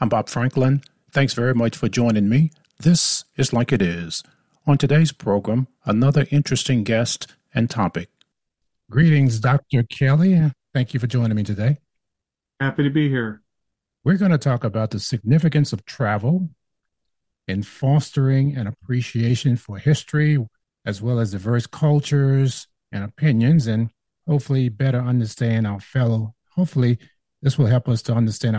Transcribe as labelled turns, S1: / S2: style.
S1: I'm Bob Franklin. Thanks very much for joining me. This is Like It Is. On today's program, another interesting guest and topic. Greetings, Dr. Kelly. Thank you for joining me today.
S2: Happy to be here.
S1: We're going to talk about the significance of travel in fostering an appreciation for history, as well as diverse cultures and opinions, and hopefully better understand our fellow. Hopefully, this will help us to understand